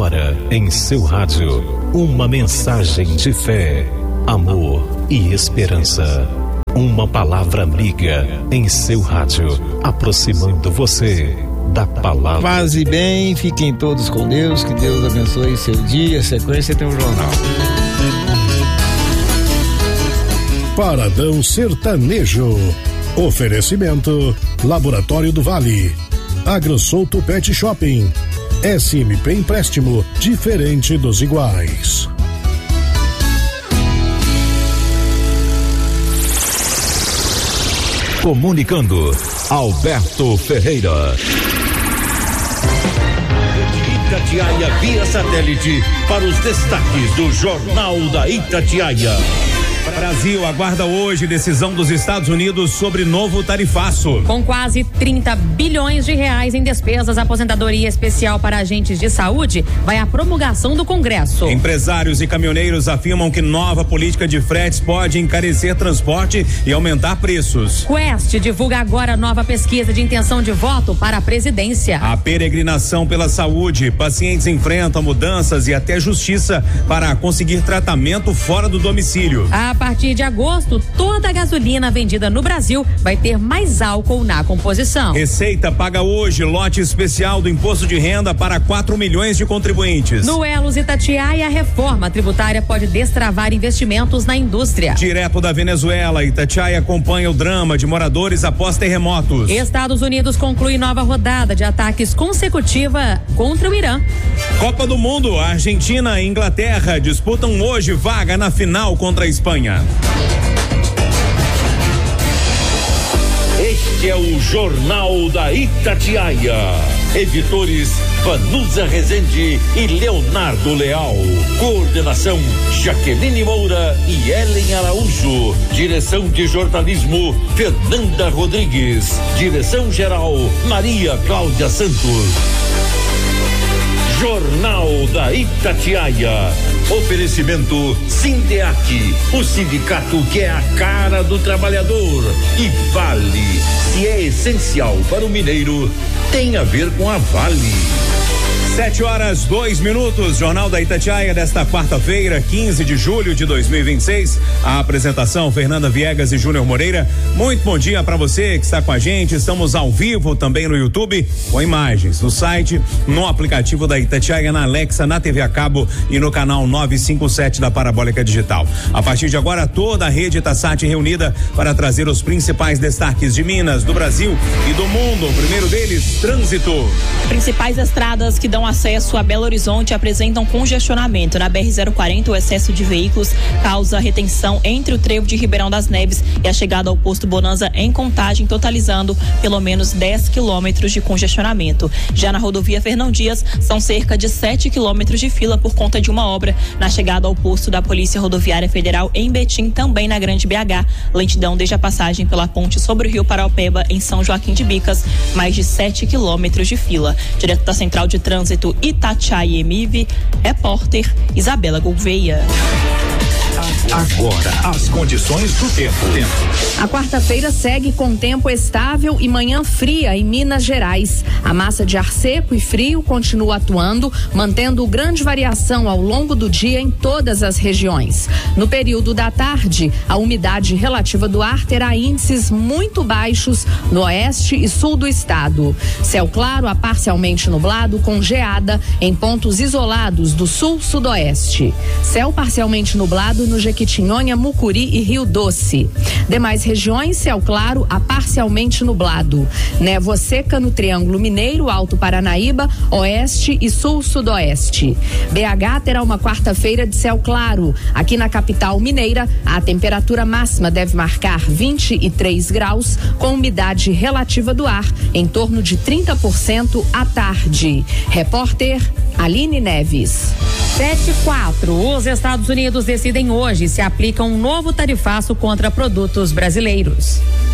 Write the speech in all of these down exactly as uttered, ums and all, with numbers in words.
Agora em seu rádio, uma mensagem de fé, amor e esperança. Uma palavra amiga em seu rádio, aproximando você da palavra. Paz e bem, fiquem todos com Deus, que Deus abençoe seu dia. Sequência tem um jornal. Paradão Sertanejo. Oferecimento Laboratório do Vale, AgroSouto Pet Shopping, S M P Empréstimo, diferente dos iguais. Comunicando, Alberto Ferreira. Itatiaia via satélite para os destaques do Jornal da Itatiaia. Brasil aguarda hoje decisão dos Estados Unidos sobre novo tarifaço. Com quase trinta bilhões de reais em despesas, a aposentadoria especial para agentes de saúde vai à promulgação do Congresso. Empresários e caminhoneiros afirmam que nova política de fretes pode encarecer transporte e aumentar preços. Quest divulga agora nova pesquisa de intenção de voto para a presidência. A peregrinação pela saúde. Pacientes enfrentam mudanças e até justiça para conseguir tratamento fora do domicílio. A A partir de agosto, toda a gasolina vendida no Brasil vai ter mais álcool na composição. Receita paga hoje lote especial do imposto de renda para quatro milhões de contribuintes. No Elos Itatiaia, a reforma tributária pode destravar investimentos na indústria. Direto da Venezuela, Itatiaia acompanha o drama de moradores após terremotos. Estados Unidos conclui nova rodada de ataques consecutiva contra o Irã. Copa do Mundo, a Argentina e Inglaterra disputam hoje vaga na final contra a Espanha. Este é o Jornal da Itatiaia. Editores Vanusa Rezende e Leonardo Leal. Coordenação Jaqueline Moura e Ellen Araújo. Direção de jornalismo Fernanda Rodrigues. Direção geral Maria Cláudia Santos. Jornal da Itatiaia. Oferecimento Sindeac, o sindicato que é a cara do trabalhador. E Vale, se é essencial para o mineiro, tem a ver com a Vale. Sete horas, dois minutos, Jornal da Itatiaia desta quarta-feira, quinze de julho de dois mil e vinte e seis. A apresentação, Fernanda Viegas e Júnior Moreira. Muito bom dia para você que está com a gente. Estamos ao vivo também no YouTube, com imagens no site, no aplicativo da Itatiaia, na Alexa, na T V a cabo e no canal novecentos e cinquenta e sete da Parabólica Digital. A partir de agora, toda a rede Itasat reunida para trazer os principais destaques de Minas, do Brasil e do mundo. O primeiro deles, trânsito. Principais estradas que dão acesso a Belo Horizonte apresentam congestionamento. Na B R zero quarenta, o excesso de veículos causa retenção entre o trevo de Ribeirão das Neves e a chegada ao posto Bonanza em Contagem, totalizando pelo menos dez quilômetros de congestionamento. Já na rodovia Fernão Dias, são cerca de sete quilômetros de fila por conta de uma obra na chegada ao posto da Polícia Rodoviária Federal em Betim, também na Grande B H. Lentidão desde a passagem pela ponte sobre o Rio Paraupeba em São Joaquim de Bicas, mais de sete quilômetros de fila. Direto da Central de Trânsito Itatiaia M I V, repórter Isabela Gouveia. Agora, as condições do tempo. A quarta-feira segue com tempo estável e manhã fria em Minas Gerais. A massa de ar seco e frio continua atuando, mantendo grande variação ao longo do dia em todas as regiões. No período da tarde, a umidade relativa do ar terá índices muito baixos no oeste e sul do estado. Céu claro a parcialmente nublado com geada em pontos isolados do sul-sudoeste. Céu parcialmente nublado no Jequitinhonha, Mucuri e Rio Doce. Demais regiões, céu claro a parcialmente nublado. Névoa seca no Triângulo Mineiro, Alto Paranaíba, Oeste e Sul-Sudoeste. B H terá uma quarta-feira de céu claro. Aqui na capital mineira, a temperatura máxima deve marcar vinte e três graus, com umidade relativa do ar em torno de trinta por cento à tarde. Repórter Aline Neves. sete e quatro. Os Estados Unidos decidem hoje se aplica um novo tarifaço contra produtos brasileiros.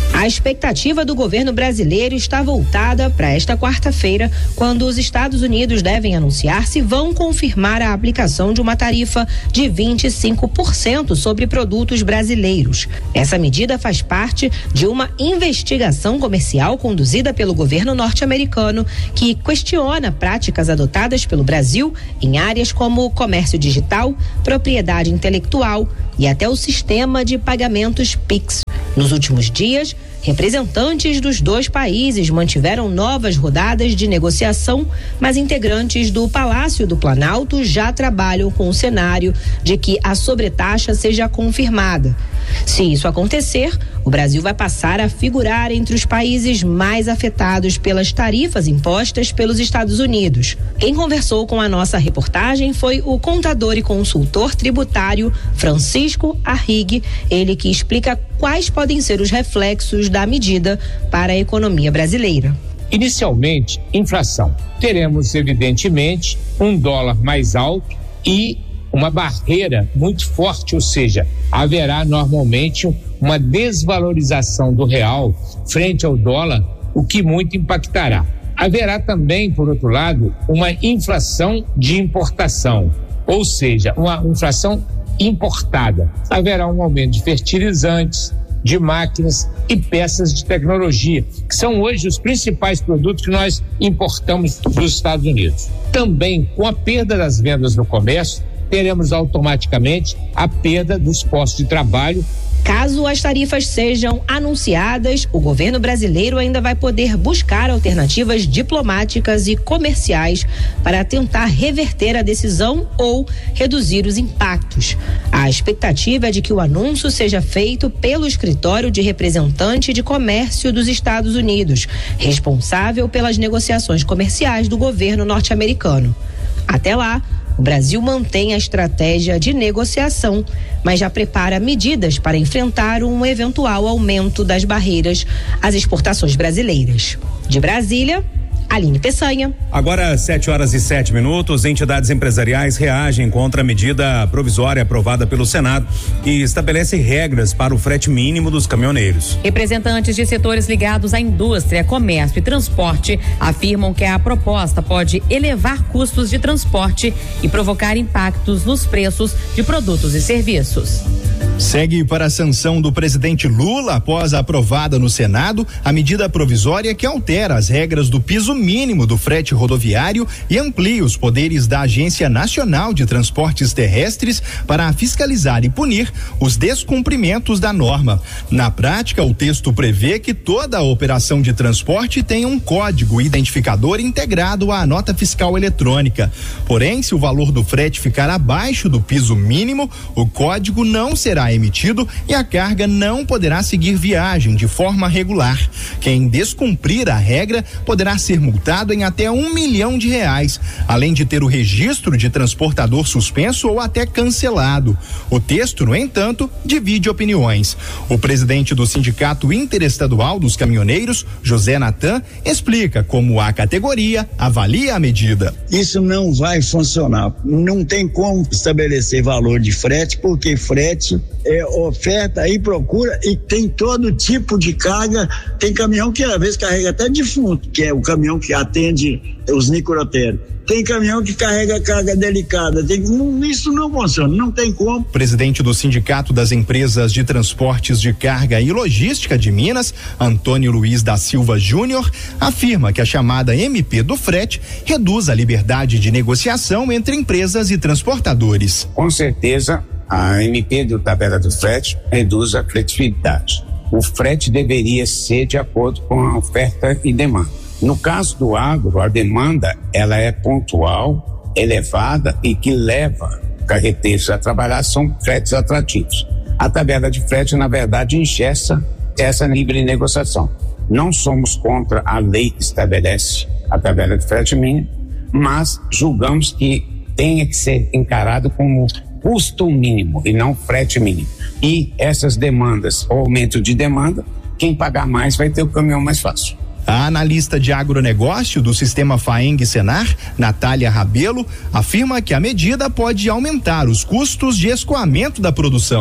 A expectativa do governo brasileiro está voltada para esta quarta-feira, quando os Estados Unidos devem anunciar se vão confirmar a aplicação de uma tarifa de vinte e cinco por cento sobre produtos brasileiros. Essa medida faz parte de uma investigação comercial conduzida pelo governo norte-americano, que questiona práticas adotadas pelo Brasil em áreas como comércio digital, propriedade intelectual e até o sistema de pagamentos Pix. Nos últimos dias, representantes dos dois países mantiveram novas rodadas de negociação, mas integrantes do Palácio do Planalto já trabalham com o cenário de que a sobretaxa seja confirmada. Se isso acontecer, o Brasil vai passar a figurar entre os países mais afetados pelas tarifas impostas pelos Estados Unidos. Quem conversou com a nossa reportagem foi o contador e consultor tributário Francisco Arrigue, ele que explica quais podem ser os reflexos da medida para a economia brasileira. Inicialmente, inflação. Teremos, evidentemente, um dólar mais alto e uma barreira muito forte, ou seja, haverá normalmente uma desvalorização do real frente ao dólar, o que muito impactará. Haverá também, por outro lado, uma inflação de importação, ou seja, uma inflação importada. Haverá um aumento de fertilizantes, de máquinas e peças de tecnologia, que são hoje os principais produtos que nós importamos dos Estados Unidos. Também, com a perda das vendas no comércio, teremos automaticamente a perda dos postos de trabalho. Caso as tarifas sejam anunciadas, o governo brasileiro ainda vai poder buscar alternativas diplomáticas e comerciais para tentar reverter a decisão ou reduzir os impactos. A expectativa é de que o anúncio seja feito pelo Escritório de Representante de Comércio dos Estados Unidos, responsável pelas negociações comerciais do governo norte-americano. Até lá, o Brasil mantém a estratégia de negociação, mas já prepara medidas para enfrentar um eventual aumento das barreiras às exportações brasileiras. De Brasília, Aline Peçanha. Agora, sete horas e sete minutos, entidades empresariais reagem contra a medida provisória aprovada pelo Senado que estabelece regras para o frete mínimo dos caminhoneiros. Representantes de setores ligados à indústria, comércio e transporte afirmam que a proposta pode elevar custos de transporte e provocar impactos nos preços de produtos e serviços. Segue para a sanção do presidente Lula após a aprovada no Senado a medida provisória que altera as regras do piso mínimo do frete rodoviário e amplia os poderes da Agência Nacional de Transportes Terrestres para fiscalizar e punir os descumprimentos da norma. Na prática, o texto prevê que toda a operação de transporte tenha um código identificador integrado à nota fiscal eletrônica. Porém, se o valor do frete ficar abaixo do piso mínimo, o código não será emitido e a carga não poderá seguir viagem de forma regular. Quem descumprir a regra poderá ser multado em até um milhão de reais, além de ter o registro de transportador suspenso ou até cancelado. O texto, no entanto, divide opiniões. O presidente do Sindicato Interestadual dos Caminhoneiros, José Natan, explica como a categoria avalia a medida. Isso não vai funcionar. Não tem como estabelecer valor de frete, porque frete é oferta e procura e tem todo tipo de carga. Tem caminhão que às vezes carrega até defunto, que é o caminhão que atende os necrotérios. Tem caminhão que carrega carga delicada. Tem, não, isso não funciona, não tem como. Presidente do Sindicato das Empresas de Transportes de Carga e Logística de Minas, Antônio Luiz da Silva Júnior, afirma que a chamada M P do frete reduz a liberdade de negociação entre empresas e transportadores. Com certeza, a M P do tabela do frete reduz a flexibilidade. O frete deveria ser de acordo com a oferta e demanda. No caso do agro, a demanda ela é pontual, elevada e que leva carreteiros a trabalhar são fretes atrativos. A tabela de frete, na verdade, engessa essa livre negociação. Não somos contra a lei que estabelece a tabela de frete mínimo, mas julgamos que tenha que ser encarado como custo mínimo e não frete mínimo. E essas demandas, o aumento de demanda, quem pagar mais vai ter o caminhão mais fácil. A analista de agronegócio do sistema Faeng-Senar, Natália Rabelo, afirma que a medida pode aumentar os custos de escoamento da produção.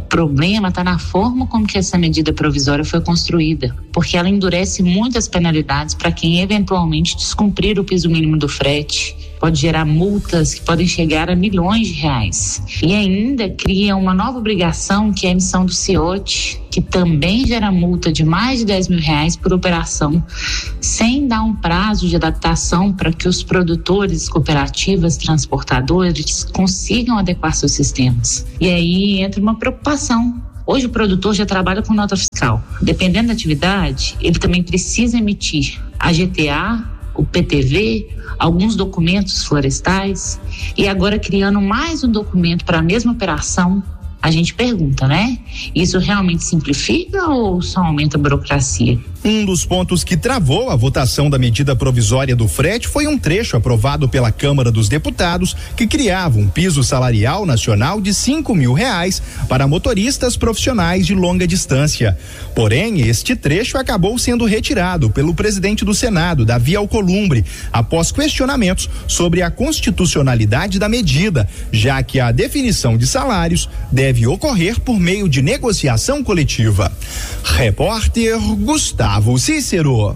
problema está na forma como que essa medida provisória foi construída, porque ela endurece muitas penalidades para quem eventualmente descumprir o piso mínimo do frete. Pode gerar multas que podem chegar a milhões de reais. E ainda cria uma nova obrigação, que é a emissão do C I O T, que também gera multa de mais de dez mil reais por operação, sem dar um prazo de adaptação para que os produtores, cooperativas, transportadores consigam adequar seus sistemas. E aí entra uma preocupação. Hoje o produtor já trabalha com nota fiscal. Dependendo da atividade, ele também precisa emitir a G T A, o P T V, alguns documentos florestais, e agora criando mais um documento para a mesma operação. A gente pergunta, né? Isso realmente simplifica ou só aumenta a burocracia? Um dos pontos que travou a votação da medida provisória do frete foi um trecho aprovado pela Câmara dos Deputados que criava um piso salarial nacional de cinco mil reais para motoristas profissionais de longa distância. Porém, este trecho acabou sendo retirado pelo presidente do Senado, Davi Alcolumbre, após questionamentos sobre a constitucionalidade da medida, já que a definição de salários deve ocorrer por meio de negociação coletiva. Repórter Gustavo Gustavo Cícero.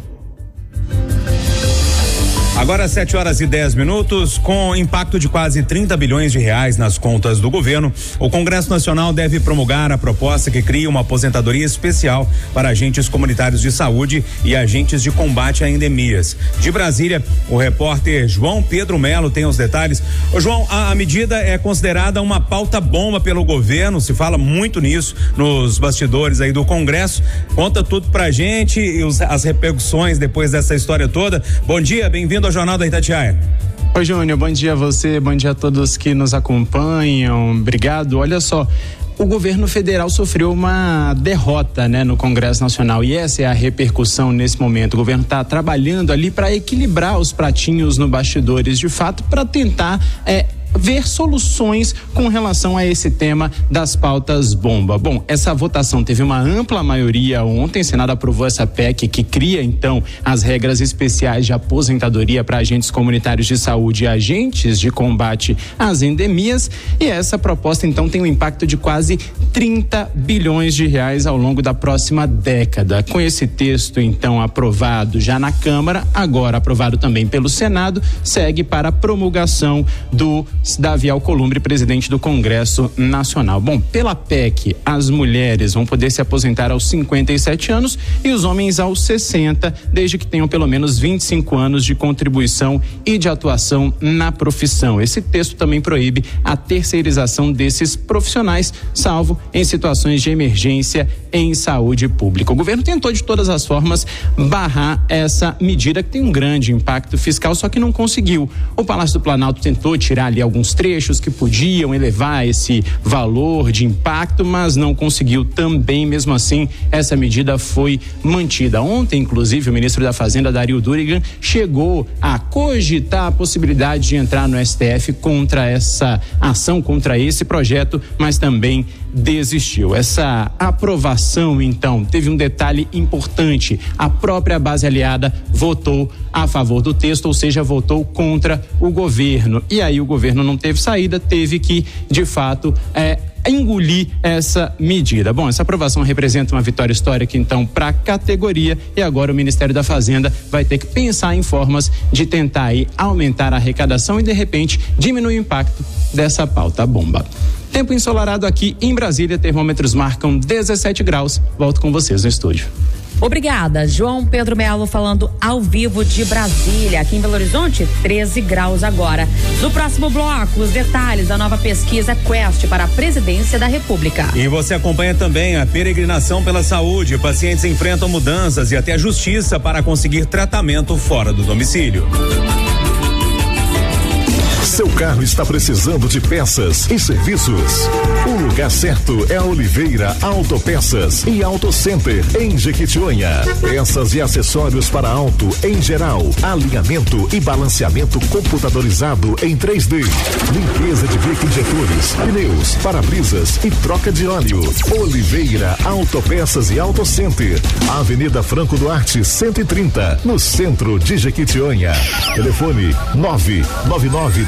Agora sete horas e dez minutos, com impacto de quase trinta bilhões de reais nas contas do governo, o Congresso Nacional deve promulgar a proposta que cria uma aposentadoria especial para agentes comunitários de saúde e agentes de combate a endemias. De Brasília, o repórter João Pedro Melo tem os detalhes. Ô João, a, a medida é considerada uma pauta bomba pelo governo, se fala muito nisso nos bastidores aí do Congresso. Conta tudo pra gente e os, as repercussões depois dessa história toda. Bom dia, bem-vindo ao Jornal da Itatiaia. Oi, Júnior, bom dia a você, bom dia a todos que nos acompanham, obrigado. Olha só, o governo federal sofreu uma derrota, né, no Congresso Nacional, e essa é a repercussão nesse momento. O governo está trabalhando ali para equilibrar os pratinhos no bastidores, de fato, para tentar é, ver soluções com relação a esse tema das pautas bomba. Bom, essa votação teve uma ampla maioria ontem. O Senado aprovou essa P E C que cria então as regras especiais de aposentadoria para agentes comunitários de saúde e agentes de combate às endemias, e essa proposta então tem um impacto de quase trinta bilhões de reais ao longo da próxima década. Com esse texto então aprovado já na Câmara, agora aprovado também pelo Senado, segue para a promulgação do Davi Alcolumbre, presidente do Congresso Nacional. Bom, pela P E C, as mulheres vão poder se aposentar aos cinquenta e sete anos e os homens aos sessenta, desde que tenham pelo menos vinte e cinco anos de contribuição e de atuação na profissão. Esse texto também proíbe a terceirização desses profissionais, salvo em situações de emergência em saúde pública. O governo tentou de todas as formas barrar essa medida que tem um grande impacto fiscal, só que não conseguiu. O Palácio do Planalto tentou tirar ali alguns trechos que podiam elevar esse valor de impacto, mas não conseguiu também. Mesmo assim, essa medida foi mantida. Ontem, inclusive, o ministro da Fazenda, Dario Durigan, chegou a cogitar a possibilidade de entrar no S T F contra essa ação, contra esse projeto, mas também desistiu. Essa aprovação, então, teve um detalhe importante: a própria base aliada votou a favor do texto, ou seja, votou contra o governo. E aí o governo não teve saída, teve que, de fato, é, engolir essa medida. Bom, essa aprovação representa uma vitória histórica, então, para a categoria, e agora o Ministério da Fazenda vai ter que pensar em formas de tentar aí aumentar a arrecadação e, de repente, diminuir o impacto dessa pauta bomba. Tempo ensolarado aqui em Brasília, termômetros marcam dezessete graus. Volto com vocês no estúdio. Obrigada, João Pedro Melo falando ao vivo de Brasília. Aqui em Belo Horizonte, treze graus agora. No próximo bloco, os detalhes da nova pesquisa Quest para a presidência da República. E você acompanha também a peregrinação pela saúde. Pacientes enfrentam mudanças e até a justiça para conseguir tratamento fora do domicílio. Seu carro está precisando de peças e serviços? O lugar certo é a Oliveira Autopeças e Auto Center, em Jequitinhonha. Peças e acessórios para auto em geral, alinhamento e balanceamento computadorizado em três D, limpeza de bico injetores, pneus, para-brisas e troca de óleo. Oliveira Autopeças e Auto Center, Avenida Franco Duarte cento e trinta, no centro de Jequitinhonha. Telefone nove nove nove dezenove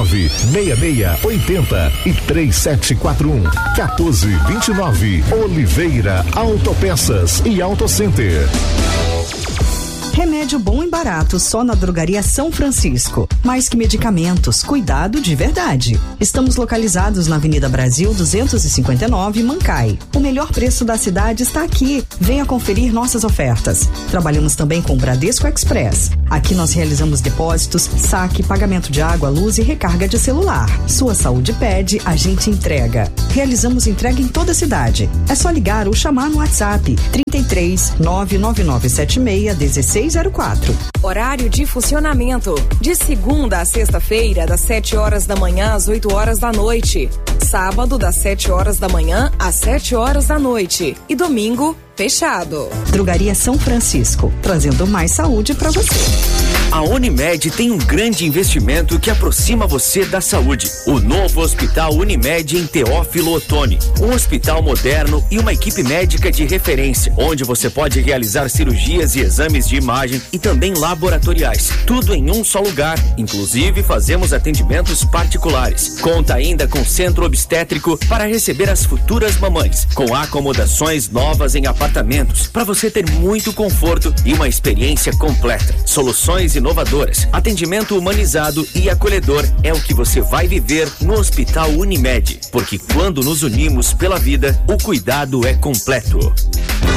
nove, seis seis oito zero e três sete quatro um, quatorze vinte e nove. Oliveira Autopeças e Auto Center. Remédio bom e barato só na Drogaria São Francisco. Mais que medicamentos, cuidado de verdade. Estamos localizados na Avenida Brasil duzentos e cinquenta e nove, Mancai. O melhor preço da cidade está aqui. Venha conferir nossas ofertas. Trabalhamos também com o Bradesco Express. Aqui nós realizamos depósitos, saque, pagamento de água, luz e recarga de celular. Sua saúde pede, a gente entrega. Realizamos entrega em toda a cidade. É só ligar ou chamar no WhatsApp trinta e três, nove nove nove sete seis, dezesseis zero quatro. Horário de funcionamento: de segunda a sexta-feira, das sete horas da manhã às oito horas da noite. Sábado, das sete horas da manhã às sete horas da noite. E domingo, fechado. Drogaria São Francisco, trazendo mais saúde para você. A Unimed tem um grande investimento que aproxima você da saúde. O novo Hospital Unimed em Teófilo Otoni. Um hospital moderno e uma equipe médica de referência, onde você pode realizar cirurgias e exames de imagem e também laboratoriais. Tudo em um só lugar. Inclusive, fazemos atendimentos particulares. Conta ainda com centro obstétrico para receber as futuras mamães, com acomodações novas em apartamentos, para você ter muito conforto e uma experiência completa. Soluções inovadoras, atendimento humanizado e acolhedor é o que você vai viver no Hospital Unimed, porque quando nos unimos pela vida, o cuidado é completo.